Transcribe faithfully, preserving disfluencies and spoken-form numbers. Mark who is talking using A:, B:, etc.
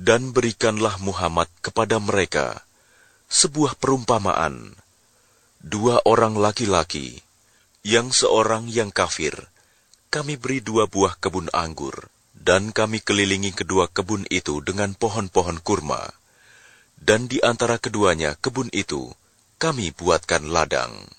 A: Dan berikanlah Muhammad kepada mereka sebuah perumpamaan. Dua orang laki-laki, yang seorang yang kafir, kami beri dua buah kebun anggur, dan kami kelilingi kedua kebun itu dengan pohon-pohon kurma. Dan di antara keduanya kebun itu, kami buatkan ladang.